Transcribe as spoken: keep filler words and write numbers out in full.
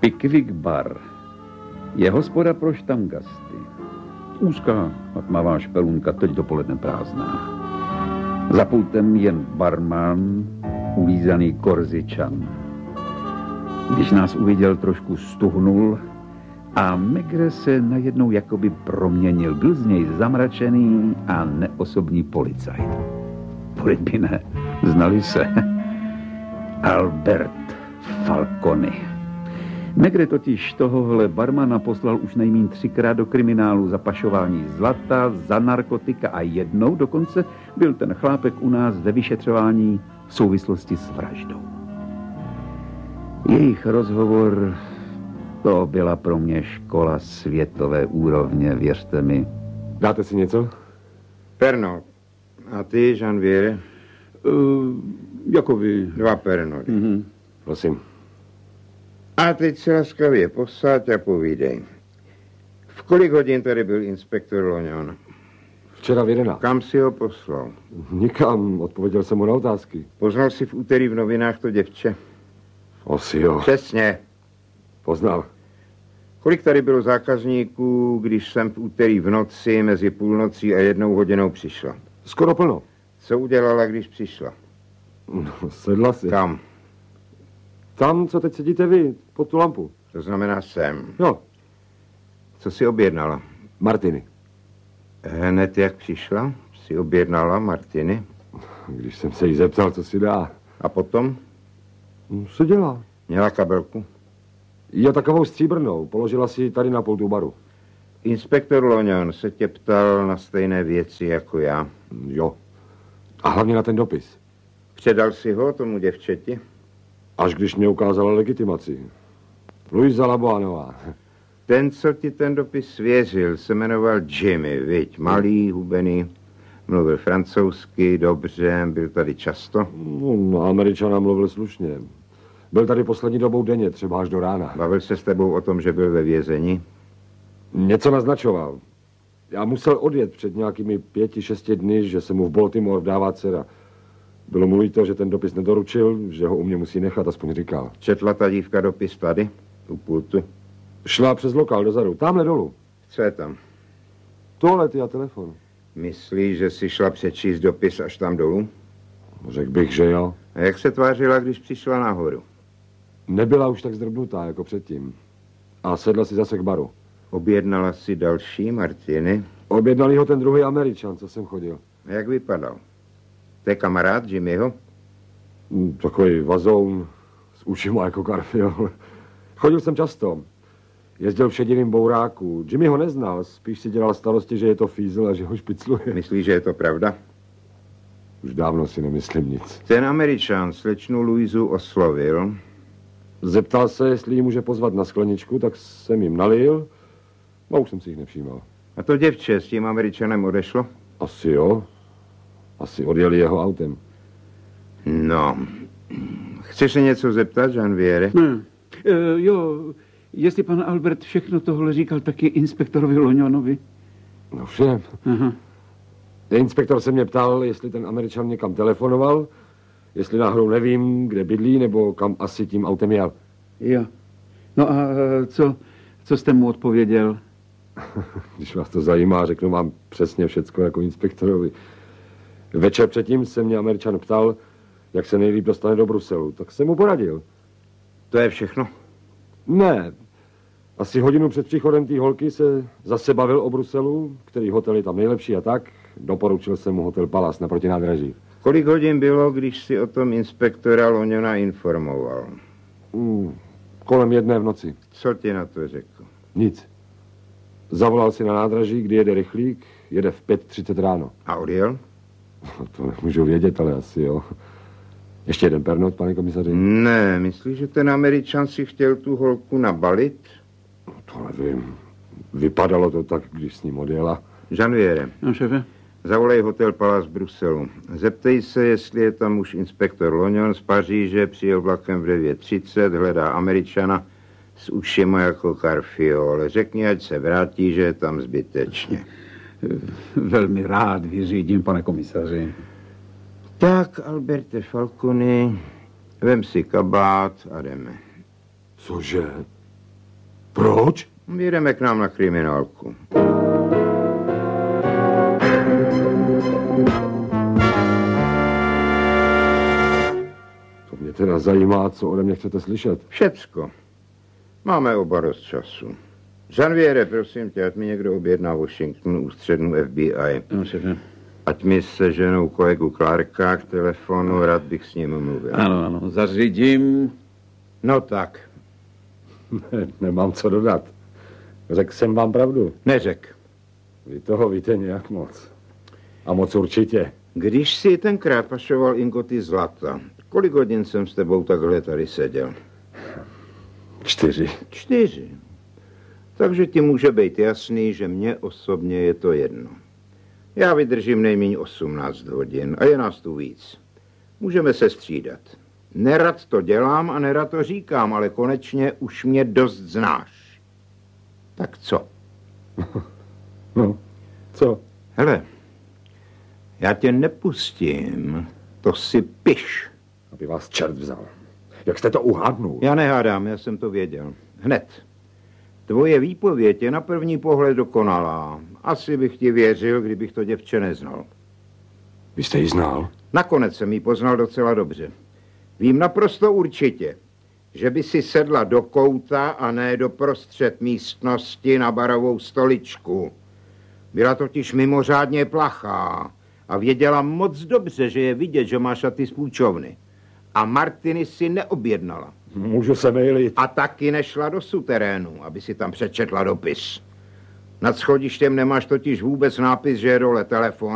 Pickwick Bar je hospoda pro štangasty. Úzká a tmavá špelunka, teď dopoledne prázdná. Za pultem jen barman, ulízaný Korzičan. Když nás uviděl, trošku stuhnul a Megre se najednou jakoby proměnil. Byl z něj zamračený a neosobní policajt. Pořád by ne, znali se. Albert Falcone. Megre totiž tohohle barmana poslal už nejmín třikrát do kriminálu za pašování zlata, za narkotika a jednou dokonce byl ten chlápek u nás ve vyšetřování v souvislosti s vraždou. Jejich rozhovor, to byla pro mě škola světové úrovně, věřte mi. Dáte si něco? Pernod. A ty, Janviere? Uh, jako vy. Dva pernody. Mm-hmm. Prosím. A teď se laskavě posaď a povídej. V kolik hodin tady byl inspektor Loňon? Včera v jedenáct. Kam si ho poslal? Nikam, odpověděl jsem mu na otázky. Poznal si v úterý v novinách to děvče? Osi jo. Přesně. Poznal. Kolik tady bylo zákazníků, když jsem v úterý v noci mezi půlnocí a jednou hodinou přišla? Skoro plno. Co udělala, když přišla? No, sedla si. Kam? Tam, co teď sedíte vy, pod tu lampu. To znamená sem. Jo. Co si objednala? Martiny. Hned jak přišla, si objednala Martiny. Když jsem se jí zeptal, co si dá. A potom? No, seděla. Měla kabelku? Jo, takovou stříbrnou. Položila si tady na pultu baru. Inspektor Loňon se tě ptal na stejné věci jako já. Jo. A hlavně na ten dopis. Předal si ho tomu děvčeti? Až když mě ukázala legitimaci. Luisa Laboanová. Ten, co ti ten dopis svěřil, se jmenoval Jimmy, viď? Malý, hubený, mluvil francouzsky, dobře, byl tady často. No, no, Američana mluvil slušně. Byl tady poslední dobou denně, třeba až do rána. Bavil se s tebou o tom, že byl ve vězení? Něco naznačoval. Já musel odjet před nějakými pěti, šesti dny, že se mu v Baltimore dává dcera. Bylo mu líto, že ten dopis nedoručil, že ho u mě musí nechat, aspoň říkal. Četla ta dívka dopis tady, u pultu? Šla přes lokál dozadu, tamhle dolů. Co je tam? Toalety a telefon. Myslíš, že si šla přečíst dopis až tam dolů? Řekl bych, že jo. A jak se tvářila, když přišla nahoru? Nebyla už tak zdrbnutá jako předtím. A sedla si zase k baru. Objednala si další Martiny? Objednal ho ten druhý Američan, co jsem chodil. A jak vypadal? To je kamarád Jimmyho? Takový vazoun s ušima jako Garfield. Chodil jsem často. Jezdil v šedivým bouráku. Jimmy ho neznal, spíš si dělal starosti, že je to fízl a že ho špicluje. Myslíš, že je to pravda? Už dávno si nemyslím nic. Ten Američan slečnu Luizu oslovil. Zeptal se, jestli ji může pozvat na skleničku, tak jsem jim nalil. A už jsem si jich nevšímal. A to děvče s tím Američanem odešlo? Asi jo. Asi odjeli jeho autem. No. Chceš se něco zeptat, Janviere? Ne. E, jo, jestli pan Albert všechno tohle říkal taky inspektorovi Loňonovi. No všem. Aha. Inspektor se mě ptal, jestli ten Američan někam telefonoval, jestli náhodou nevím, kde bydlí, nebo kam asi tím autem jel. Jo. No a co, co jste mu odpověděl? Když vás to zajímá, řeknu vám přesně všecko jako inspektorovi. Večer předtím se mě Američan ptal, jak se nejlíp dostane do Bruselu, tak jsem mu poradil. To je všechno? Ne. Asi hodinu před příchodem té holky se zase bavil o Bruselu, který hotel je tam nejlepší a tak. Doporučil jsem mu hotel Palace naproti nádraží. Kolik hodin bylo, když si o tom inspektora Loňona informoval? Mm, kolem jedné v noci. Co ti na to řekl? Nic. Zavolal si na nádraží, kdy jede rychlík, jede v pět třicet ráno. A odjel? To nemůžu vědět, ale asi jo. Ještě jeden pernod, pane komisaři? Ne, myslíš, že ten Američan si chtěl tu holku nabalit? No, to nevím. Vypadalo to tak, když s ním odjela. Janviere. No, šefe? Zavolej hotel Palace v Bruselu. Zeptej se, jestli je tam už inspektor Loňon z Paříže, přijel vlakem v devět třicet, hledá Američana s ušima jako Garfiol. Řekni, ať se vrátí, že je tam zbytečně. Velmi rád vyřídím, pane komisaři. Tak, Alberte Falcone, vem si kabát a jdeme. Cože? Proč? Jedeme k nám na kriminálku. To mě teda zajímá, co ode mě chcete slyšet. Všecko. Máme oba dost času. Žanviere, prosím tě, ať mi někdo objedná Washingtonu ústřednu F B I. No, šefe. Ať mi se ženou kolegu Clarka k telefonu, rád bych s ním mluvil. Ano, ano, zařídím. No tak, Ne, nemám co dodat. Řekl jsem vám pravdu. neřek. Vy toho víte nějak moc. A moc určitě. Když si tenkrát pašoval ingoty zlata, kolik hodin jsem s tebou takhle tady seděl? Čtyři. Čtyři. Takže ti může být jasný, že mně osobně je to jedno. Já vydržím nejméně osmnáct hodin a je nás tu víc. Můžeme se střídat. Nerad to dělám a nerad to říkám, ale konečně už mě dost znáš. Tak co? No, co? Hele, já tě nepustím, to si piš. Aby vás čert vzal. Jak jste to uhádnul? Já nehádám, já jsem to věděl. Hned. Tvoje výpověď je na první pohled dokonalá. Asi bych ti věřil, kdybych to děvče neznal. Vy jste ji znal? Nakonec jsem ji poznal docela dobře. Vím naprosto určitě, že by si sedla do kouta a ne do prostřed místnosti na barovou stoličku. Byla totiž mimořádně plachá a věděla moc dobře, že je vidět, že má šaty z půjčovny. A Martiny si neobjednala. Můžu se mýlit. A taky nešla do suterénu, aby si tam přečetla dopis. Nad schodištěm nemáš totiž vůbec nápis, že je dole telefon.